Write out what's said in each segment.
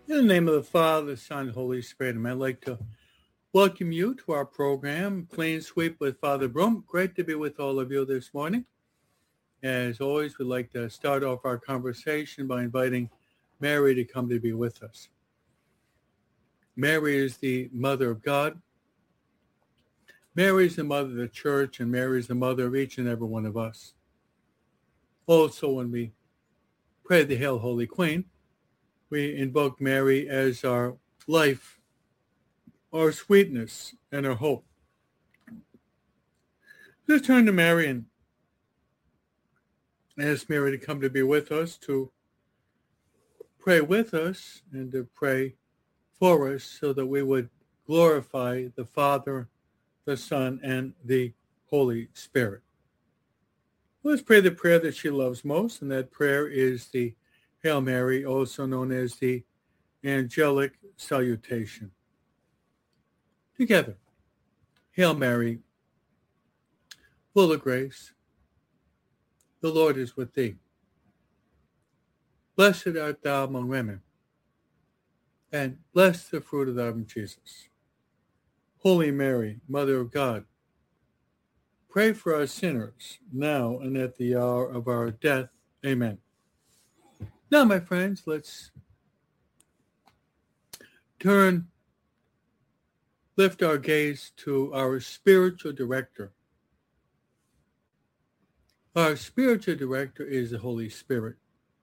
In the name of the Father, the Son, and Holy Spirit, and I'd like to welcome you to our program, Clean Sweep with Father Broom. Great to be with all of you this morning. As always, we'd like to start off our conversation by inviting Mary to come to be with us. Mary is the Mother of God. Mary is the Mother of the Church, and Mary is the Mother of each and every one of us. Also, when we pray the Hail, Holy Queen, we invoke Mary as our life, our sweetness, and our hope. Let's turn to Mary and ask Mary to come to be with us, to pray with us, and to pray for us so that we would glorify the Father, the Son, and the Holy Spirit. Let's pray the prayer that she loves most, and that prayer is the Hail Mary, also known as the angelic salutation. Together, Hail Mary, full of grace, the Lord is with thee. Blessed art thou among women, and blessed the fruit of thy womb, Jesus. Holy Mary, Mother of God, pray for us sinners, now and at the hour of our death. Amen. Now, my friends, let's lift our gaze to our spiritual director. Our spiritual director is the Holy Spirit.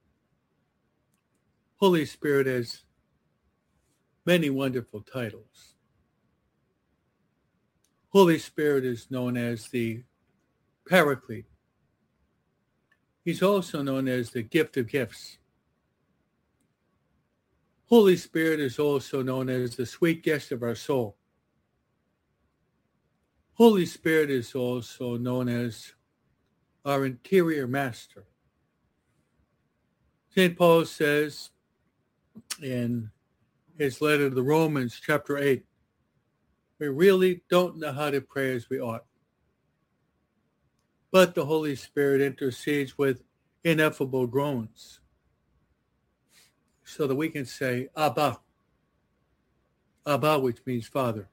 Holy Spirit has many wonderful titles. Holy Spirit is known as the Paraclete. He's also known as the gift of gifts. Holy Spirit is also known as the sweet guest of our soul. Holy Spirit is also known as our interior master. St. Paul says in his letter to the Romans, chapter 8, we really don't know how to pray as we ought. But the Holy Spirit intercedes with ineffable groans so that we can say, Abba. Abba, which means Father.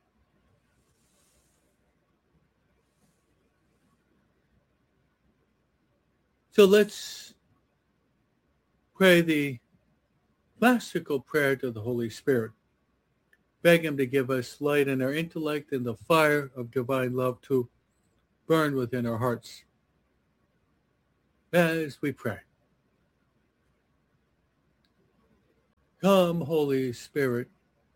So let's pray the classical prayer to the Holy Spirit. Beg him to give us light in our intellect and the fire of divine love to burn within our hearts. As we pray. Come, Holy Spirit,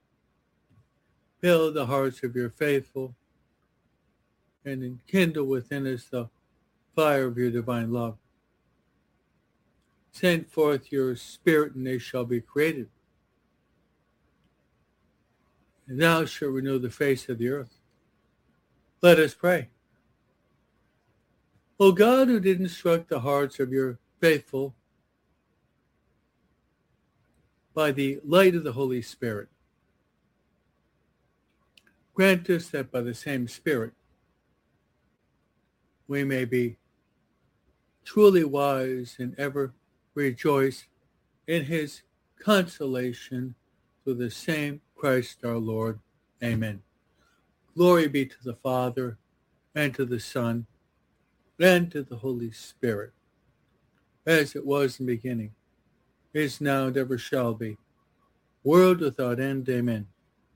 fill the hearts of your faithful and enkindle within us the fire of your divine love. Send forth your Spirit, and they shall be created. And thou shalt renew the face of the earth. Let us pray. O God, who did instruct the hearts of your faithful by the light of the Holy Spirit, grant us that by the same Spirit we may be truly wise and ever rejoice in his consolation through the same Christ our Lord. Amen. Glory be to the Father, and to the Son, and to the Holy Spirit, as it was in the beginning, is now, and ever shall be, world without end. Amen.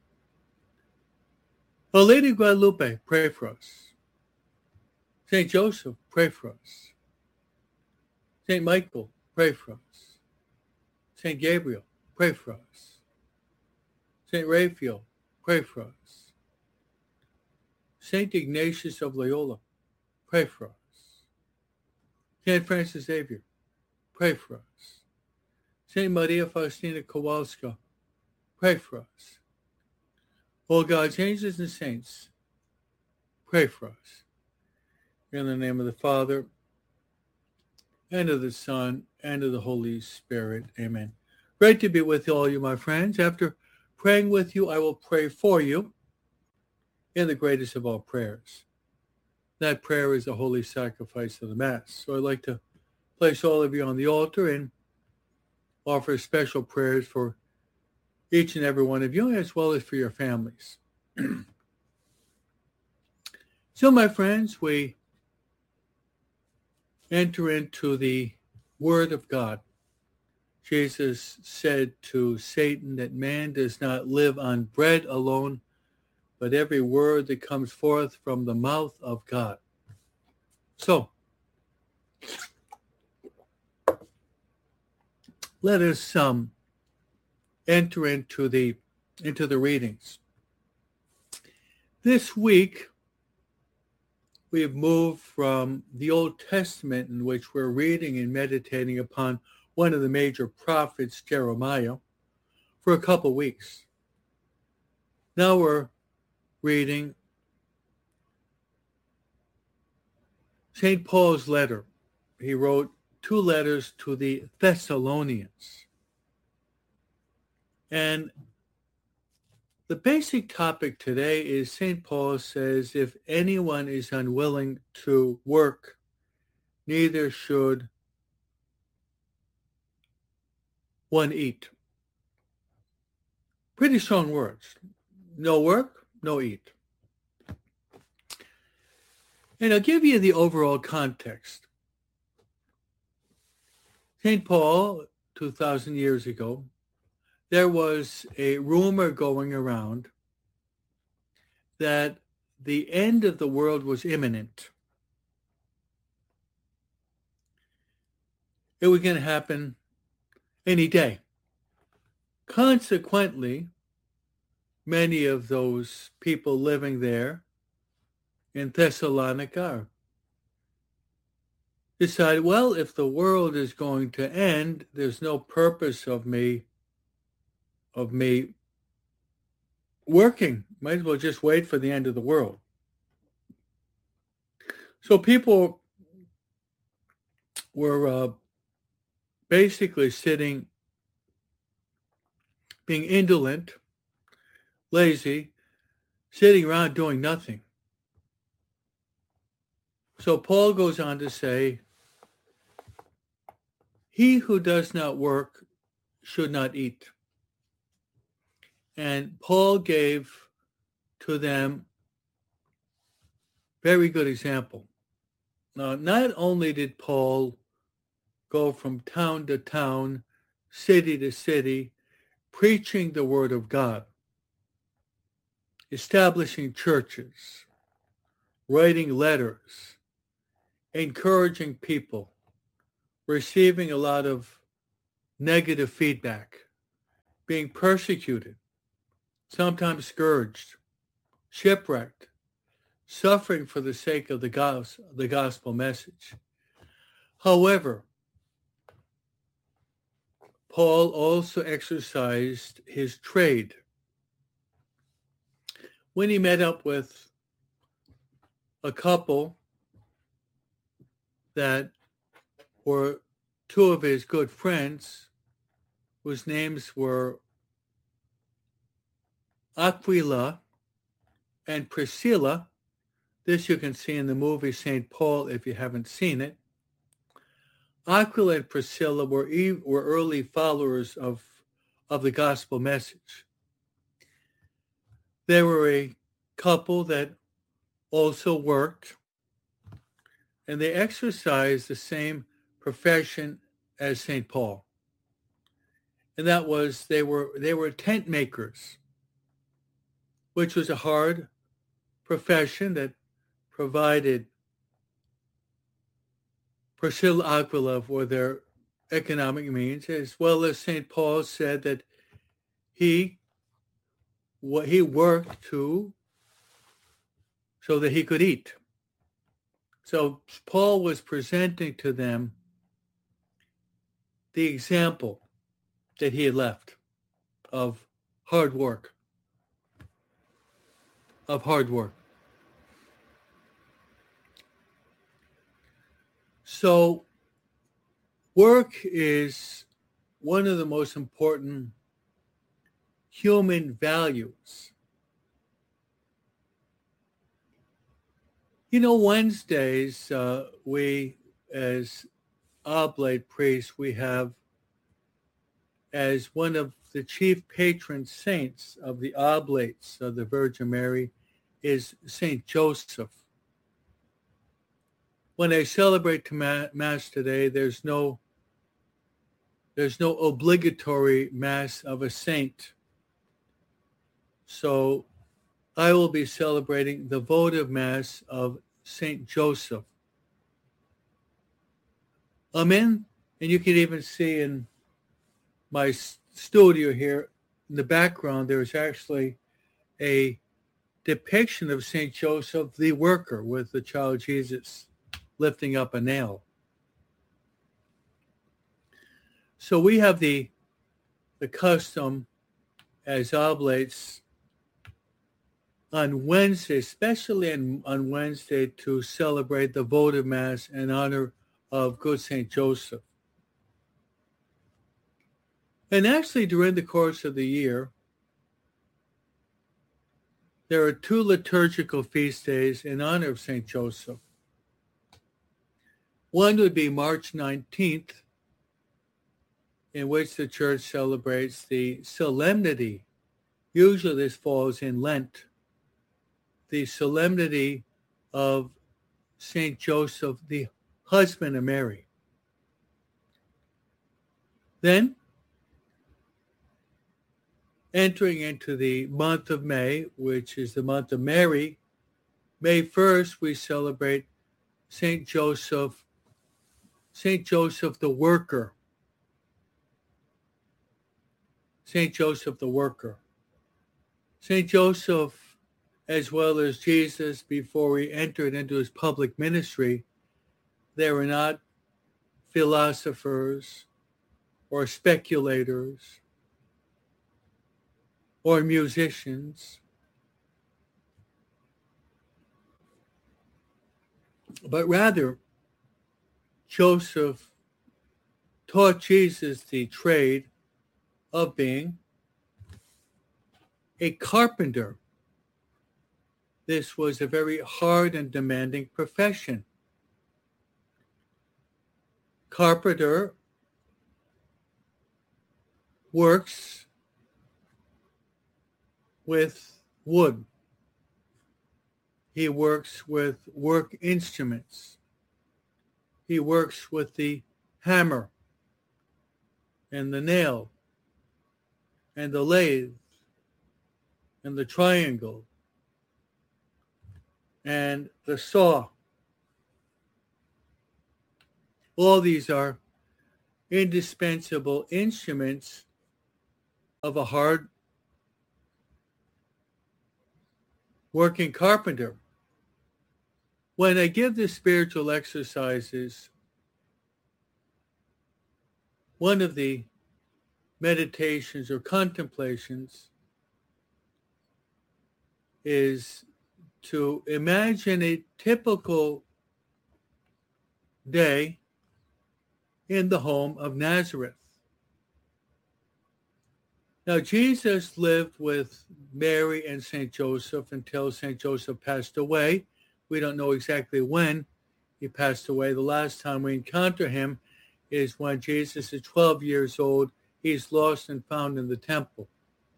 Our Lady of Guadalupe, pray for us. Saint Joseph, pray for us. Saint Michael, pray for us. Saint Gabriel, pray for us. Saint Raphael, pray for us. Saint Ignatius of Loyola, pray for us. Saint Francis Xavier, pray for us. Saint Maria Faustina Kowalska, pray for us. All God's angels and saints, pray for us. In the name of the Father, and of the Son, and of the Holy Spirit. Amen. Great to be with all you, my friends. After praying with you, I will pray for you in the greatest of all prayers. That prayer is the holy sacrifice of the Mass. So I'd like to place all of you on the altar and offer special prayers for each and every one of you, as well as for your families. So, my friends, we enter into the Word of God. Jesus said to Satan that man does not live on bread alone, but every word that comes forth from the mouth of God. So, let us enter into the readings. This week, we have moved from the Old Testament, in which we're reading and meditating upon one of the major prophets, Jeremiah, for a couple weeks. Now we're reading St. Paul's letter. He wrote 2 letters to the Thessalonians. And the basic topic today is St. Paul says, if anyone is unwilling to work, neither should one eat. Pretty strong words. No work, no eat. And I'll give you the overall context. St. Paul, 2,000 years ago, there was a rumor going around that the end of the world was imminent. It was going to happen any day. Consequently, many of those people living there in Thessalonica decided, well, if the world is going to end, there's no purpose of me working. Might as well just wait for the end of the world. So people were basically being indolent, lazy, sitting around doing nothing. So Paul goes on to say, he who does not work should not eat. And Paul gave to them very good example. Now, not only did Paul go from town to town, city to city, preaching the word of God, establishing churches, writing letters, encouraging people, receiving a lot of negative feedback, being persecuted, sometimes scourged, shipwrecked, suffering for the sake of the gospel message. However, Paul also exercised his trade. When he met up with a couple that were 2 of his good friends, whose names were Aquila and Priscilla. This you can see in the movie St. Paul if you haven't seen it. Aquila and Priscilla were early followers of the gospel message. They were a couple that also worked, and they exercised the same profession as St. Paul. And that was they were tent makers, which was a hard profession that provided Priscilla Aquila for their economic means, as well as St. Paul said that he worked so that he could eat. So Paul was presenting to them the example that he had left of hard work. So work is one of the most important human values. Wednesdays, we as oblate priests, we have as one of the chief patron saints of the Oblates of the Virgin Mary is Saint Joseph. When I celebrate Mass today, there's no obligatory Mass of a saint. So I will be celebrating the votive Mass of Saint Joseph. Amen. And you can even see in my studio here in the background, there's actually a depiction of Saint Joseph the worker with the child Jesus lifting up a nail. So we have the custom as oblates on Wednesday, especially on Wednesday, to celebrate the votive Mass in honor of good Saint Joseph. And actually, during the course of the year, there are 2 liturgical feast days in honor of Saint Joseph. One would be March 19th, in which the Church celebrates the solemnity. Usually this falls in Lent. The solemnity of Saint Joseph, the husband of Mary. Then, entering into the month of May, which is the month of Mary, May 1st, we celebrate Saint Joseph the worker. Saint Joseph the worker. Saint Joseph, as well as Jesus, before he entered into his public ministry, they were not philosophers or speculators or musicians, but rather Joseph taught Jesus the trade of being a carpenter. This was a very hard and demanding profession. Carpenter works with wood. He works with work instruments. He works with the hammer and the nail and the lathe and the triangle and the saw. All these are indispensable instruments of a hard working carpenter. When I give the spiritual exercises, one of the meditations or contemplations is to imagine a typical day in the home of Nazareth. Now, Jesus lived with Mary and St. Joseph until St. Joseph passed away. We don't know exactly when he passed away. The last time we encounter him is when Jesus is 12 years old. He's lost and found in the temple.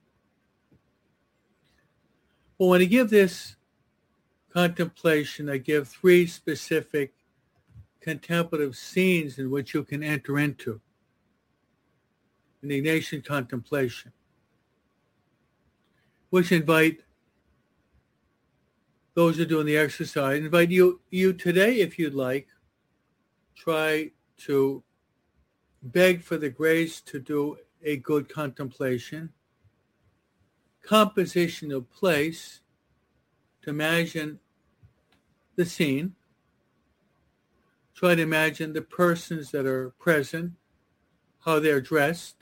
Well, when I give this contemplation, I give 3 specific contemplative scenes in which you can enter into in the Ignatian contemplation, which invite those who are doing the exercise, invite you today, if you'd like, try to beg for the grace to do a good contemplation, composition of place, to imagine the scene, try to imagine the persons that are present, how they're dressed,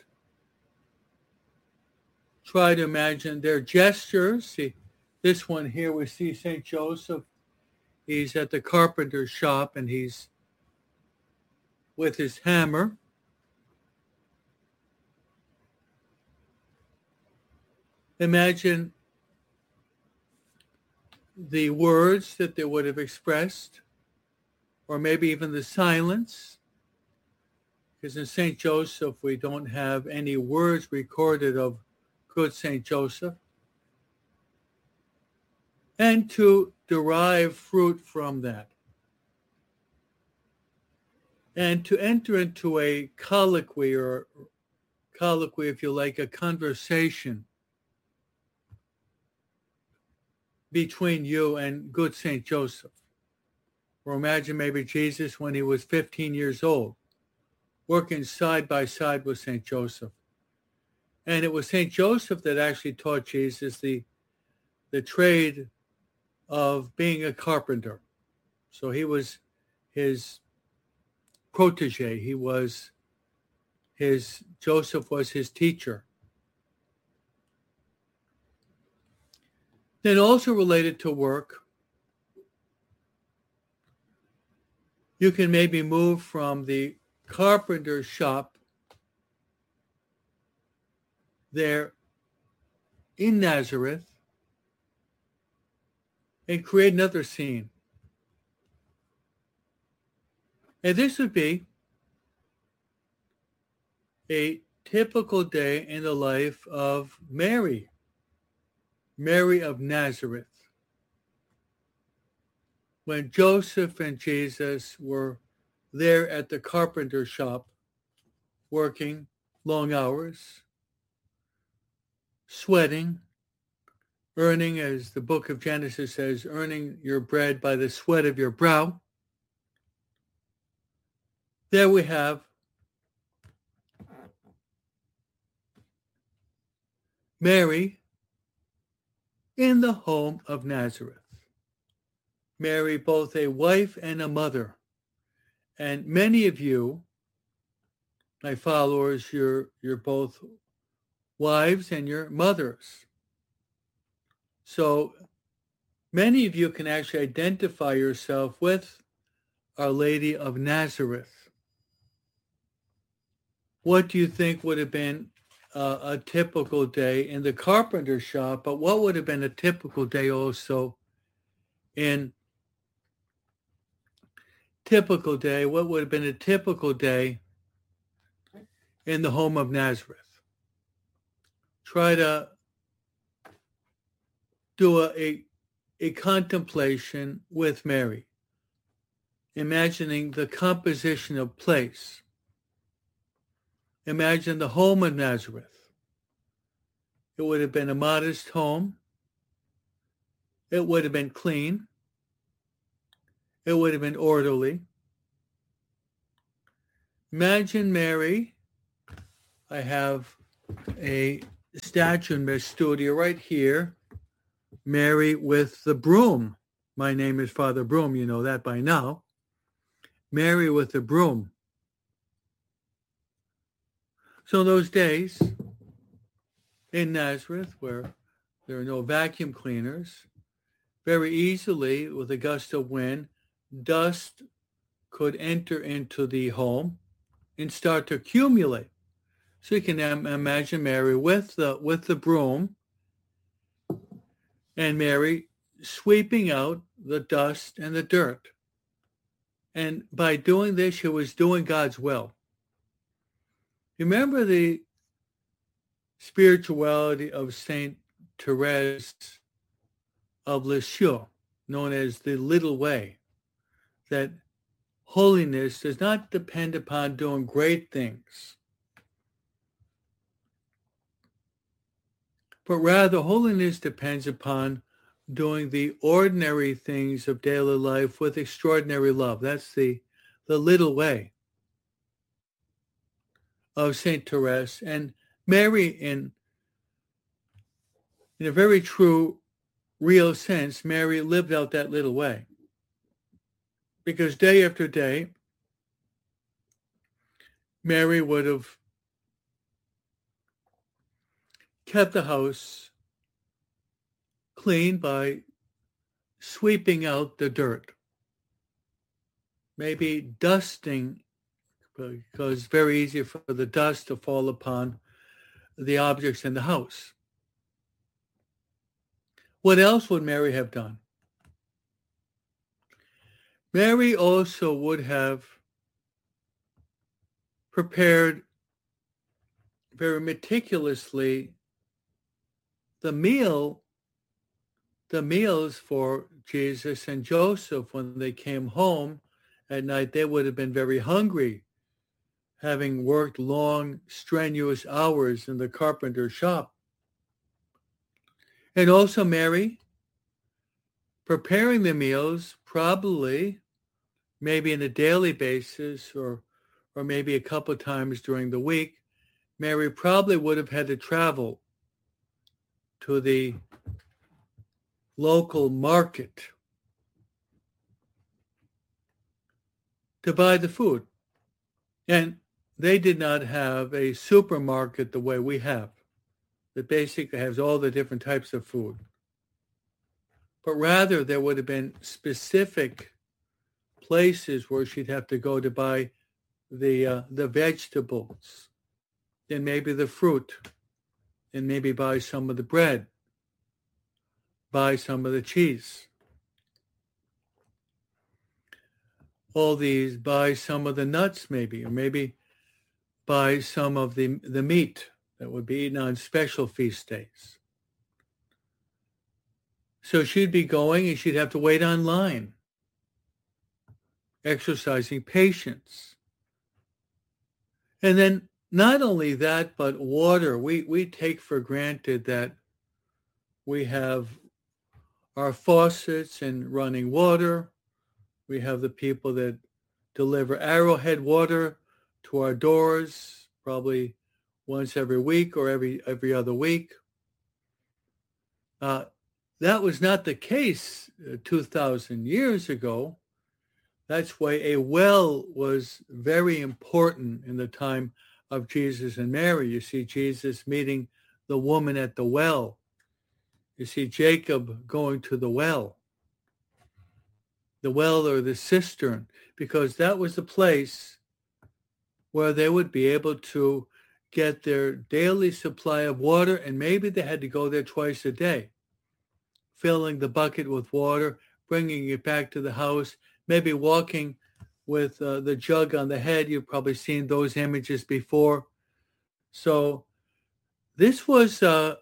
try to imagine their gestures. See, this one here, we see St. Joseph. He's at the carpenter's shop and he's with his hammer. Imagine the words that they would have expressed, or maybe even the silence. because in St. Joseph, we don't have any words recorded of good St. Joseph, and to derive fruit from that, and to enter into a colloquy, if you like, a conversation between you and good St. Joseph. Or imagine maybe Jesus when he was 15 years old, working side by side with St. Joseph. And it was St. Joseph that actually taught Jesus the trade of being a carpenter. So he was his protege. Joseph was his teacher. Then also related to work, you can maybe move from the carpenter shop there in Nazareth and create another scene. And this would be a typical day in the life of Mary of Nazareth, when Joseph and Jesus were there at the carpenter shop, working long hours, sweating, earning, as the book of Genesis says, earning your bread by the sweat of your brow. There we have Mary in the home of Nazareth. Mary, both a wife and a mother. And many of you, my followers, you're both wives and you're mothers. So many of you can actually identify yourself with Our Lady of Nazareth. What do you think would have been a typical day in the carpenter shop? But what would have been a typical day also what would have been a typical day in the home of Nazareth? Try to do a contemplation with Mary, imagining the composition of place. Imagine the home of Nazareth. It would have been a modest home. It would have been clean. It would have been orderly. Imagine Mary. I have a statue in my studio right here. Mary with the broom. My name is Father Broom. You know that by now. Mary with the broom. So those days in Nazareth where there are no vacuum cleaners, very easily with a gust of wind, dust could enter into the home and start to accumulate. So you can imagine Mary with the broom, and Mary sweeping out the dust and the dirt. And by doing this, she was doing God's will. Remember the spirituality of Saint Therese of Lisieux, known as the Little Way, that holiness does not depend upon doing great things, but rather holiness depends upon doing the ordinary things of daily life with extraordinary love. That's the little way of Saint Therese. And Mary, in a very true, real sense, Mary lived out that little way. Because day after day, Mary would have kept the house clean by sweeping out the dirt, maybe dusting, because it's very easy for the dust to fall upon the objects in the house. What else would Mary have done? Mary also would have prepared very meticulously the meals for Jesus and Joseph. When they came home at night, they would have been very hungry, having worked long, strenuous hours in the carpenter's shop. And also Mary, preparing the meals, probably, maybe on a daily basis or maybe a couple of times during the week, Mary probably would have had to travel to the local market to buy the food. And they did not have a supermarket the way we have, that basically has all the different types of food. But rather, there would have been specific places where she'd have to go to buy the vegetables, then maybe the fruit, and maybe buy some of the bread, buy some of the cheese. All these, buy some of the nuts maybe, or maybe buy some of the meat that would be eaten on special feast days. So she'd be going and she'd have to wait online, exercising patience. And then not only that, but water. We take for granted that we have our faucets and running water. We have the people that deliver Arrowhead water to our doors, probably once every week or every other week. That was not the case 2,000 years ago. That's why a well was very important in the time of Jesus and Mary. You see Jesus meeting the woman at the well. You see Jacob going to the well or the cistern, because that was the place where they would be able to get their daily supply of water, and maybe they had to go there twice a day, filling the bucket with water, bringing it back to the house, maybe walking with the jug on the head. You've probably seen those images before. So this was the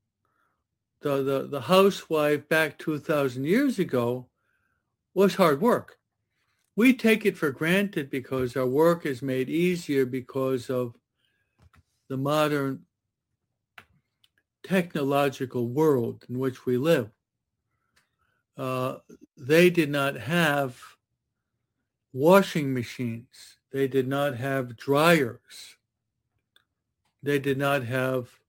housewife back 2,000 years ago was hard work. We take it for granted because our work is made easier because of the modern technological world in which we live. They did not have washing machines. They did not have dryers. They did not have